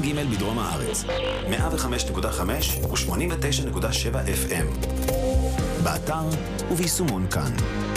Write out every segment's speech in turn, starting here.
ג' בדרום הארץ, 105.5 ו-89.7 FM. באתר וביישומון כאן.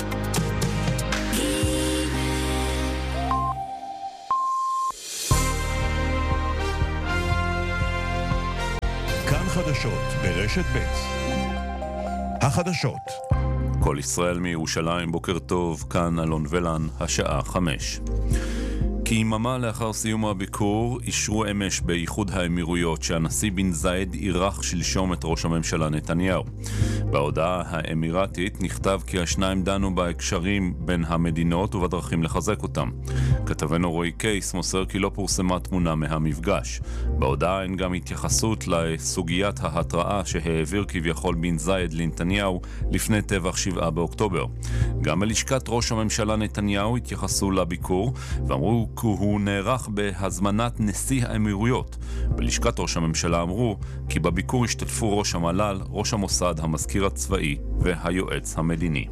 כאן חדשות ברשת ב'. החדשות. כל ישראל מירושלים, בוקר טוב, כאן אלון ולן, השעה 5. כיממה לאחר סיום הביקור אישרו אמש באיחוד האמירויות שהנשיא בן זייד אירח שלשום את ראש הממשלה נתניהו. בהודעה האמירתית נכתב כי השניים דנו בהקשרים בין המדינות ובדרכים לחזק אותם. כתבנו רועי קייס מוסר כי לא פורסמה תמונה מהמפגש. בהודעה אין גם התייחסות לסוגיית ההתראה שהעביר כביכול בן זייד לנתניהו לפני טבח 7 באוקטובר. גם בלשכת ראש הממשלה נתניהו התייחסו לביקור ואמרו כי הוא נערך בהזמנת נשיא האמירויות. בלשכת ראש הממשלה אמרו כי בביקור השתתפו ראש המל"ל, ראש המוסד, המזכיר הצבאי והיועץ המדיני.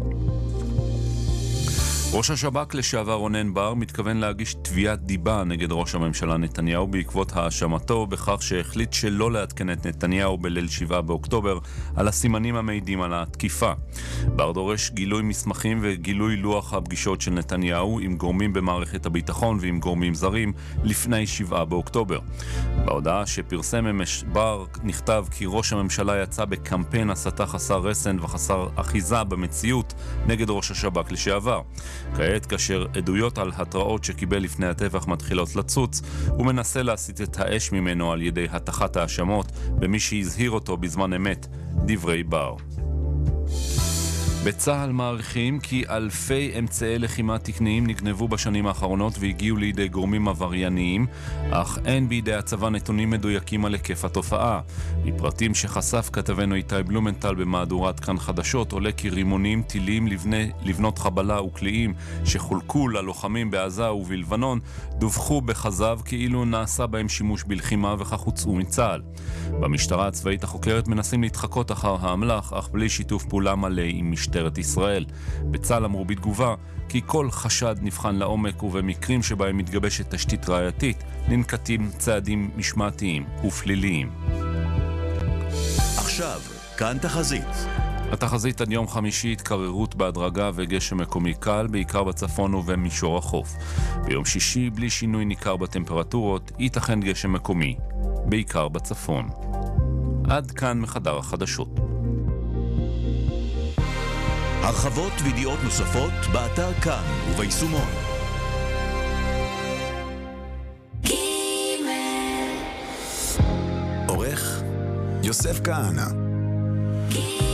ראש השב"כ לשעבר רונן בר מתכוון להגיש תביעת דיבה נגד ראש הממשלה נתניהו בעקבות האשמתו בכך שהחליט שלא לעדכן את נתניהו בליל 7 באוקטובר על הסימנים המעידים על התקיפה. בר דורש גילוי מסמכים וגילוי לוח הפגישות של נתניהו עם גורמים במערכת הביטחון ועם גורמים זרים לפני 7 באוקטובר. בהודעה שפרסם אמש בר נכתב כי ראש הממשלה יצא בקמפיין הסתה חסר רסן וחסר אחיזה במציאות נגד ראש השב"כ לשעבר. כעת, כאשר עדויות על התראות שקיבל לפני הטבח מתחילות לצוץ, הוא מנסה להסיט את האש ממנו על ידי התחת האשמות במי שהזהיר אותו בזמן אמת, דברי בר. בצה"ל מעריכים כי אלפי אמצעי לחימה תקניים נגנבו בשנים האחרונות והגיעו לידי גורמים עברייניים, אך אין בידי הצבא נתונים מדויקים על היקף התופעה. מפרטים שחשף כתבנו איתי בלומנטל במהדורת כאן חדשות עולה כי רימונים, טילים, לבנות חבלה וקליעים שחולקו ללוחמים בעזה ובלבנון דווחו בחזב כאילו נעשה בהם שימוש בלחימה וכך הוצאו מצה"ל. במשטרה הצבאית החוקרת מנסים להתחקות אחר האמל"ח, אך בלי שיתוף פעולה מלא עם משטרת ישראל. בצה"ל אמרו בתגובה כי כל חשד נבחן לעומק ובמקרים שבהם מתגבשת תשתית ראייתית ננקטים צעדים משמעתיים ופליליים. עכשיו, כאן תחזית. התחזית עד יום חמישי התקררות בהדרגה וגשם מקומי קל, בעיקר בצפון ובמישור החוף. ביום שישי, בלי שינוי ניכר בטמפרטורות, ייתכן גשם מקומי, בעיקר בצפון. עד כאן מחדר החדשות. הרחבות וידיעות נוספות באתר כאן וביישומון. עורך יוסף כהנא.